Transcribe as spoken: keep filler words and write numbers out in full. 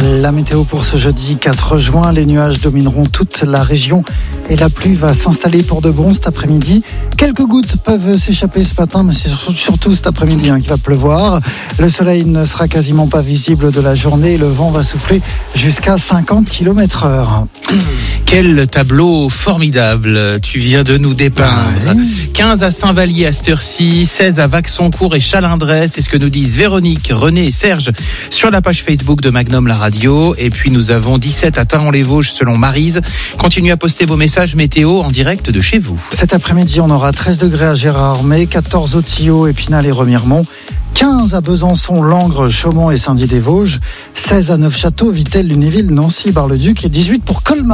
La météo pour ce jeudi quatre juin, les nuages domineront toute la région et la pluie va s'installer pour de bon cet après-midi. Quelques gouttes peuvent s'échapper ce matin, mais c'est surtout, surtout cet après-midi hein, qu'il va pleuvoir. Le soleil ne sera quasiment pas visible de la journée et le vent va souffler jusqu'à cinquante kilomètres heure. Quel tableau formidable tu viens de nous dépeindre. Ah oui. quinze à Saint-Vallier à cette heure-ci, seize à Vaxoncourt et Chalindrey, c'est ce que nous disent Véronique, René et Serge sur la page Facebook de Magnum La Radio. Et puis nous avons dix-sept à Taon-les-Vosges selon Maryse. Continuez à poster vos messages météo en direct de chez vous. Cet après-midi, on aura treize degrés à Gérardmer, quatorze au Tillot, Épinal et Remiremont, quinze à Besançon, Langres, Chaumont et Saint-Dié-des-Vosges, seize à Neufchâteau, Vittel, Lunéville, Nancy, Bar-le-Duc et dix-huit pour Colmar.